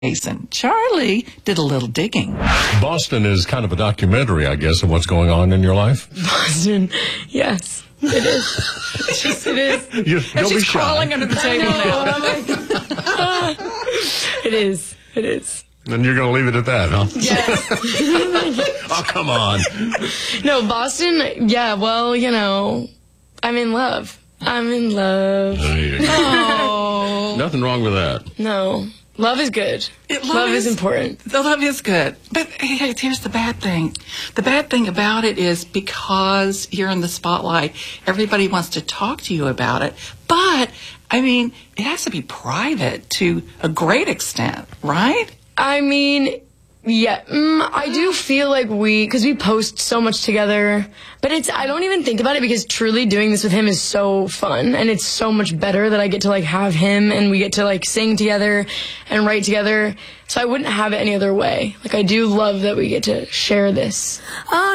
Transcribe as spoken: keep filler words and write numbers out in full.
And Charlie did a little digging. Boston is kind of a documentary, I guess, of what's going on in your life. Boston, yes, it is. It's just, it is. You, And don't be she's shy. crawling under the table now. It is. It is. And you're going to leave it at that, huh? Yes. Oh, come on. No, Boston, yeah, well, you know, I'm in love. I'm in love. There you go. Oh. Nothing wrong with that. No. Love is good. It- love is important. The love is good. But hey, here's the bad thing. The bad thing about it is because you're in the spotlight, everybody wants to talk to you about it. But, I mean, it has to be private to a great extent, right? I mean, yeah, mm, I do feel like we, because we post so much together, but it's, I don't even think about it because truly doing this with him is so fun, and it's so much better that I get to, like, have him, and we get to, like, sing together and write together, so I wouldn't have it any other way. Like, I do love that we get to share this.